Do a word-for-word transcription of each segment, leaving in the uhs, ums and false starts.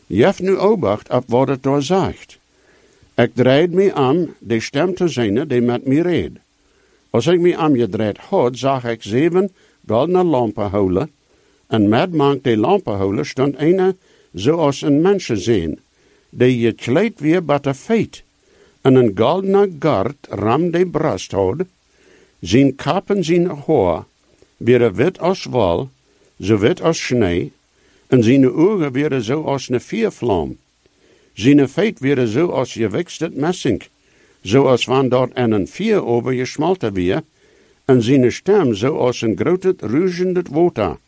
Jef nu obacht op wat het daar zegt. Ik draait me aan de stem te zijn die met me reed. Als ik me aangedraaid had, zag ik zeven goldene lampenholen, en met mank de lampenholen stond een zoals een menschenzin, die gekleed weer bij de feit, en een goldene gard ram de brust had, zijn kap en zijn haar, weer wit als wol, zo wit als sneeuw, en zijn ogen weer zo als een vuurvlam. Zijn feit weer zo als gewiksted messing, zoals van dat en een vuur over gesmolten weer, en zijn stem zo als een grote ruisende water.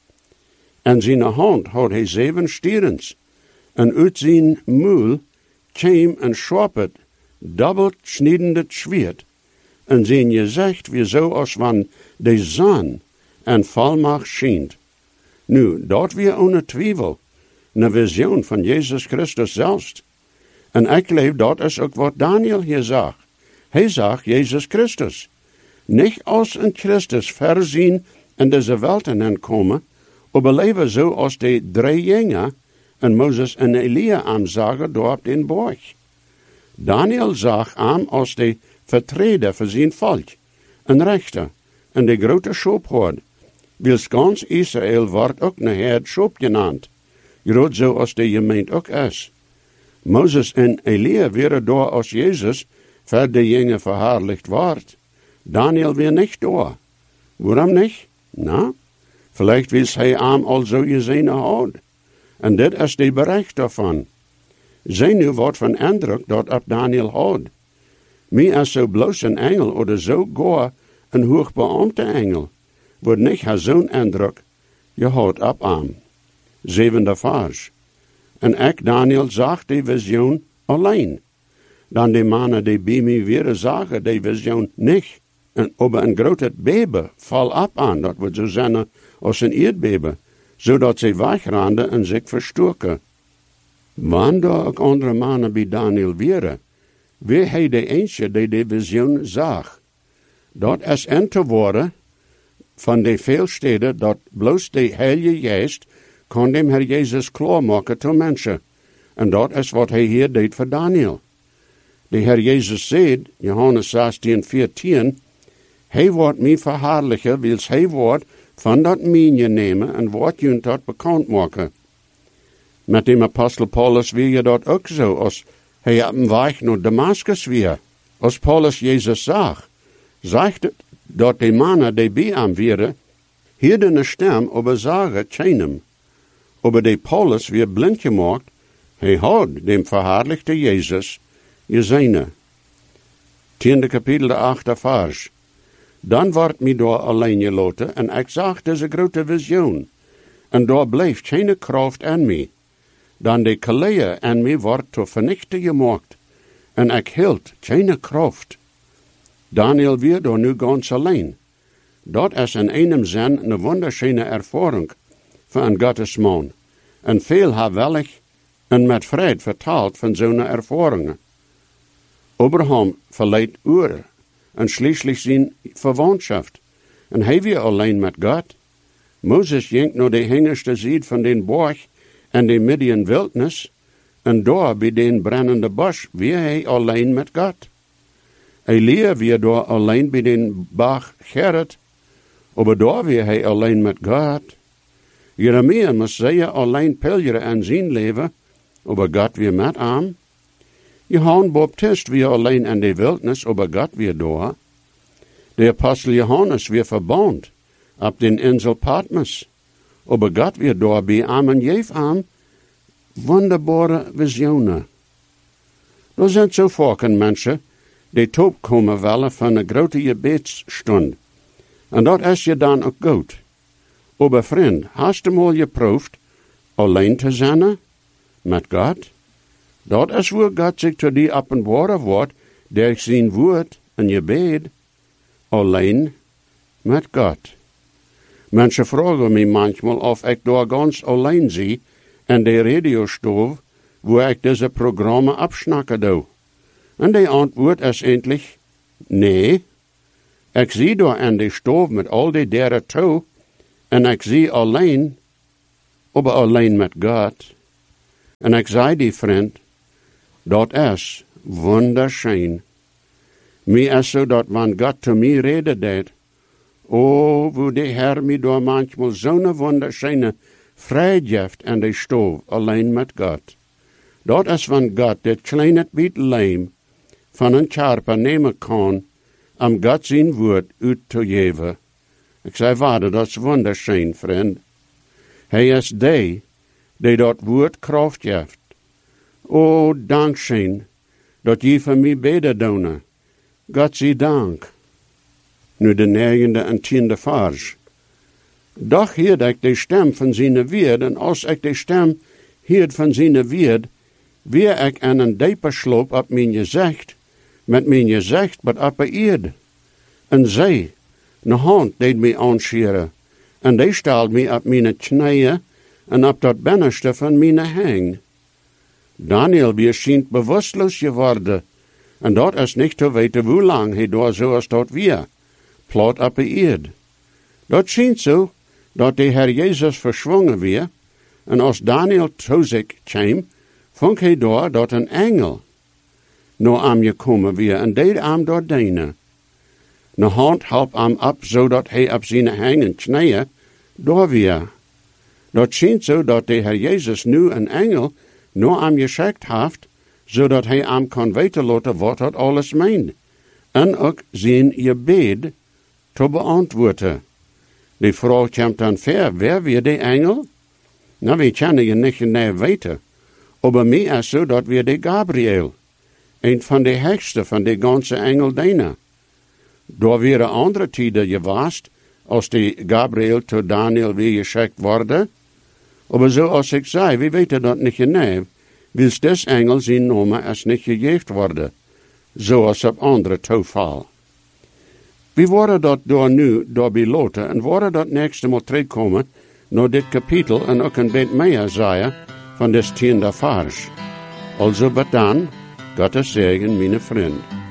En zijn hand had hij zeven stierens, en uit zijn muil kwam een schwappet, dubbel schniedende zwaard, en zijn gezicht weer zo als van de zon en volmacht schijnt. Nu, dat weer ohne twijfel, een visioen van Jezus Christus zelfs. En ik geloof dat is ook wat Daniel hier zag. Hij zag Jezus Christus. Niet als een Christus verzien in deze welt komen, maar leven zo als de drie jongen en Mozes en Elia aanzagen door op den berg. Daniel zag aan als de vertreder voor zijn volk, een rechter en de grote schoopherd. Wils gans Israël wordt ook een herd schoop genaamd, groot zo als de gemeente ook is. Mozes en Elia waren door als Jezus, voor de jongen verhaarlicht wordt. Daniel weer niet door. Waarom niet? Nou, vielleicht wil hij aan al zo gezien had. En dit is de bericht daarvan. Zij nu wat van indruk dat op Daniel had. Mij is zo bloos een engel, of zo goor een hoogbeambte engel, wordt niet zo'n indruk je had op aan. Zevende vers. En ik, Daniel, zag die visioen alleen. Dan de mannen die bij mij weer zagen die visioen niet. En op een grote bebe val op aan, dat wordt zo zijn als een aardbebe, zodat ze wegranden en zich verstoken. Wanneer ook andere mannen bij Daniel waren, weer hij de eentje die de visioen zag. Dat is in te worden van de veel steden dat bloos de Heilige Geest kon dem Herr Jezus klaarmaken tot mensen. En dat is wat hij hier deed voor Daniel. De Herr Jezus zei, Johannes zestien, veertien, hij wordt mij verhaarlijken, wils hij wordt van dat mijnje nemen en wordt je dat bekend maken. Met dem apostel Paulus weer je dat ook zo, als hij op een weg naar Damascus weer. Als Paulus Jezus zag, zegt het dat de mannen die bij hem waren, hielden een stem over zagen tjenem. Aber de Paulus weer blind gemaakt, hij had dem verhaarlijkte Jezus gezien. Tiende kapitel de achte vers. Dan wordt mij door alleen gelaten, en ik zag deze grote visioen. En daar bleef geen kracht in mij. Dan de kaleeën in mij wordt tot vernichten gemaakt. En ik hield geen kracht. Daniel weer door nu ganz alleen. Dat is in einem zin een wonderschöne ervaring voor een Gottesman. En veel havelig en met vrede vertaald van zo'n ervaringen. Abraham verleidt uren en schließlich zijn verwantschap. En hij weer alleen met God. Mozes ging naar de hingerste zijde van den berg en de midden wildnis. En daar bij den brennende bos weer hij alleen met God. Elia weer daar alleen bij den bach Gerrit. Maar daar weer hij alleen met God. Jeremia moest zeggen alleen pilgeren in zijn leven, maar God weer met hem. Johannes Baptist weer alleen in de wildnis, maar God weer daar. De apostel Johannes weer verbond op den Insel Patmos, maar God weer daar bij hem en geef hem wonderbare visioenen. Er zijn zo vaak mensen die top komen willen van een grote gebedsstund. En dat is je dan ook goed. Maar vriend, hast du mal geproefd alleen te zijn met God? Dat is waar God zich tot die openbare wordt, door zijn woord en je bed, alleen met God. Mensen vragen mij manchmal of ik daar ganz alleen zie in de radiostof, waar ik deze programma abschnakken doe. En de antwoord is eindelijk, nee. Ik zie daar in de stof met al die derde toe, en ik zie alleen, maar alleen met God. En ik zei die vriend, dat is wunderschön. Mij is zo dat wanneer God te mij reden deed, oh, wo de Herr mij door manchmal zo'n wunderschöne vrij geeft en de stoof alleen met God. Dat is van God dit kleine bit leem van een charper nemen kan om God zijn woord uit te geven. Ik zei, vader, dat is wunderschön, vriend. Hij is die, die dat woord kracht geeft. Oh, dankzij dat je voor mij beden doen. God zij dank. Nu de negende en tiende vers. Doch hield ik de stem van zijn woord, en als ik de stem hield van zijn woord, weer ik aan een dieper sloop op mijn gezicht, met mijn gezicht wat op de eerd. En zij, een hand deed mij aanscheren, en die stelde mij op mijn knieën en op dat binnenste van mijn hang. Daniel weer schijnt bewusteloos geworden, en dat is niet te weten hoe lang hij daar zoals dat weer, plat op de eerd. Dat schijnt zo, dat de Heer Jezus verschwongen weer, en als Daniel toe zich kwam, vond hij daar dat een engel naar hem gekomen weer, en deed hem dat dienen. Een hand hielp hem op, zodat hij op zijn hangen knieën daar weer. Dat schijnt zo dat de Heer Jezus nu een engel naar hem geschikt heeft, zodat hij hem kan weten laten wat dat alles meent. En ook zijn gebed te beantwoorden. Die vraag komt dan ver, wer weer de engel? Nou, we kunnen je niet genau weten. Maar mij is zo dat weer de Gabriel, een van de heksten van de ganze engeldienen. Daar weer andere tijden geweest, als die Gabriel to Daniel weer geschikt worden. Maar zoals ik zei, we weten dat niet genau, wils des engel zijn naam is niet gegeven worden, zoals op andere toeval. We worden dat door nu daarbij laten en worden dat nächste Mal terugkomen naar dit kapitel en ook een beetje meer zeggen van des tiende vers. Also, but dan, Gottes Segen, meine Freund.